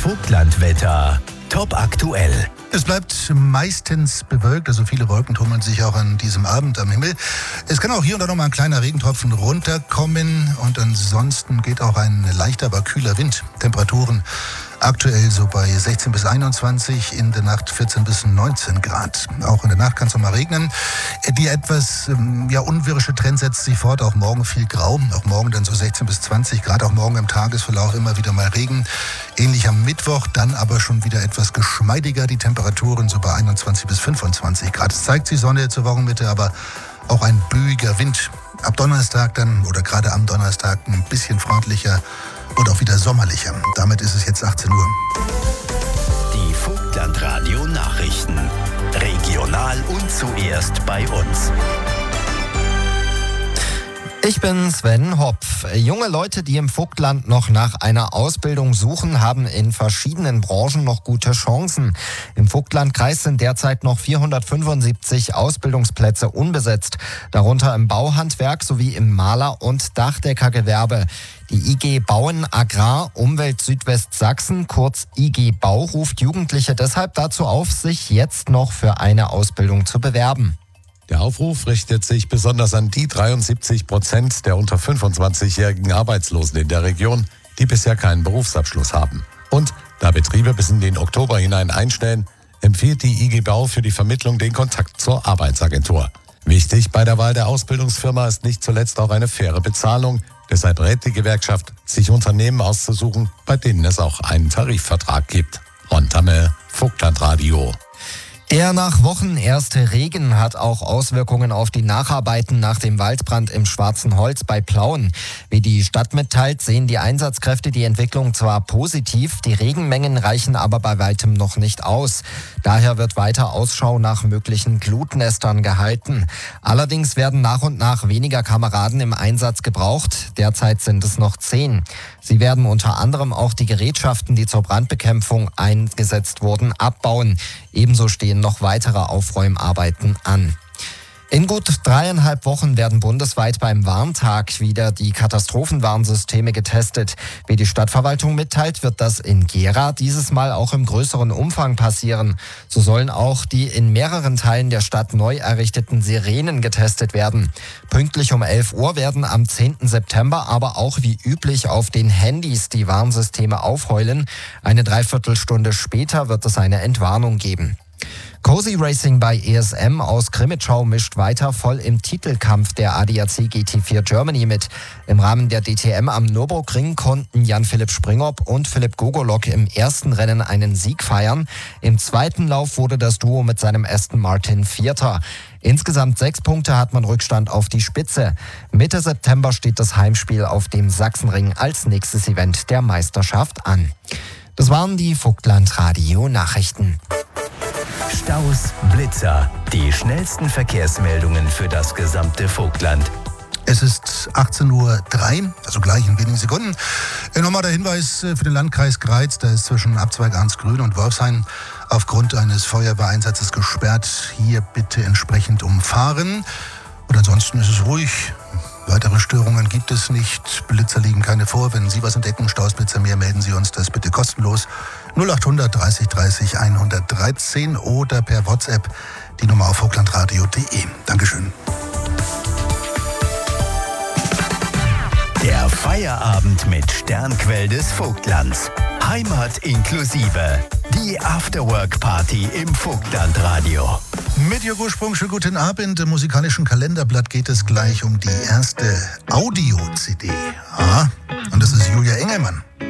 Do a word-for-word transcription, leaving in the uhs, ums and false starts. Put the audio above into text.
Vogtlandwetter. Top aktuell. Es bleibt meistens bewölkt, also viele Wolken tummeln sich auch an diesem Abend am Himmel. Es kann auch hier und da noch mal ein kleiner Regentropfen runterkommen und ansonsten geht auch ein leichter, aber kühler Wind. Temperaturen aktuell so bei sechzehn bis einundzwanzig, in der Nacht vierzehn bis neunzehn Grad. Auch in der Nacht kann es noch mal regnen. Die etwas ja, unwirsche Trend setzt sich fort, auch morgen viel grau. Auch morgen dann so sechzehn bis zwanzig Grad, auch morgen im Tagesverlauf immer wieder mal Regen. Ähnlich am Mittwoch, dann aber schon wieder etwas geschmeidiger, die Temperaturen so bei einundzwanzig bis fünfundzwanzig Grad. Es zeigt sich Sonne zur Wochenmitte, aber auch ein böiger Wind. Ab Donnerstag dann, oder gerade am Donnerstag, ein bisschen freundlicher und auch wieder sommerlicher. Damit ist es jetzt achtzehn Uhr. Die Vogtlandradio Nachrichten. Regional und zuerst bei uns. Ich bin Sven Hopf. Junge Leute, die im Vogtland noch nach einer Ausbildung suchen, haben in verschiedenen Branchen noch gute Chancen. Im Vogtlandkreis sind derzeit noch vierhundertfünfundsiebzig Ausbildungsplätze unbesetzt, darunter im Bauhandwerk sowie im Maler- und Dachdeckergewerbe. Die I G Bauen Agrar Umwelt Südwestsachsen, kurz I G Bau, ruft Jugendliche deshalb dazu auf, sich jetzt noch für eine Ausbildung zu bewerben. Der Aufruf richtet sich besonders an die dreiundsiebzig Prozent der unter fünfundzwanzigjährigen Arbeitslosen in der Region, die bisher keinen Berufsabschluss haben. Und da Betriebe bis in den Oktober hinein einstellen, empfiehlt die I G Bau für die Vermittlung den Kontakt zur Arbeitsagentur. Wichtig bei der Wahl der Ausbildungsfirma ist nicht zuletzt auch eine faire Bezahlung. Deshalb rät die Gewerkschaft, sich Unternehmen auszusuchen, bei denen es auch einen Tarifvertrag gibt. Ron Tamme, Vogtlandradio. Der nach Wochen erste Regen hat auch Auswirkungen auf die Nacharbeiten nach dem Waldbrand im Schwarzen Holz bei Plauen. Wie die Stadt mitteilt, sehen die Einsatzkräfte die Entwicklung zwar positiv, die Regenmengen reichen aber bei weitem noch nicht aus. Daher wird weiter Ausschau nach möglichen Glutnestern gehalten. Allerdings werden nach und nach weniger Kameraden im Einsatz gebraucht. Derzeit sind es noch zehn. Sie werden unter anderem auch die Gerätschaften, die zur Brandbekämpfung eingesetzt wurden, abbauen. Ebenso stehen noch weitere Aufräumarbeiten an. In gut dreieinhalb Wochen werden bundesweit beim Warntag wieder die Katastrophenwarnsysteme getestet. Wie die Stadtverwaltung mitteilt, wird das in Gera dieses Mal auch im größeren Umfang passieren. So sollen auch die in mehreren Teilen der Stadt neu errichteten Sirenen getestet werden. Pünktlich um elf Uhr werden am zehnten September aber auch wie üblich auf den Handys die Warnsysteme aufheulen. Eine Dreiviertelstunde später wird es eine Entwarnung geben. Cozy Racing bei E S M aus Krimitschau mischt weiter voll im Titelkampf der A D A C G T vier Germany mit. Im Rahmen der D T M am Nürburgring konnten Jan-Philipp Springop und Philipp Gogolok im ersten Rennen einen Sieg feiern. Im zweiten Lauf wurde das Duo mit seinem Aston Martin Vierter. Insgesamt sechs Punkte hat man Rückstand auf die Spitze. Mitte September steht das Heimspiel auf dem Sachsenring als nächstes Event der Meisterschaft an. Das waren die Vogtlandradio Nachrichten. Staus, Blitzer, die schnellsten Verkehrsmeldungen für das gesamte Vogtland. Es ist achtzehn Uhr drei, also gleich in wenigen Sekunden. Nochmal der Hinweis für den Landkreis Greiz, da ist zwischen Abzweig Arnsgrün und Wolfshain aufgrund eines Feuerwehreinsatzes gesperrt. Hier bitte entsprechend umfahren. Und ansonsten ist es ruhig. Weitere Störungen gibt es nicht. Blitzer liegen keine vor. Wenn Sie was entdecken, Stausblitzer mehr, melden Sie uns das bitte kostenlos. null achthundert dreißig dreißig hundertdreizehn oder per WhatsApp die Nummer auf vogtlandradio punkt de. Dankeschön. Der Feierabend mit Sternquell des Vogtlands. Heimat inklusive. Die Afterwork-Party im Vogtlandradio. Mit Jörg Ursprung, schönen guten Abend. Im musikalischen Kalenderblatt geht es gleich um die erste Audio-C D. Ah, und das ist Julia Engelmann.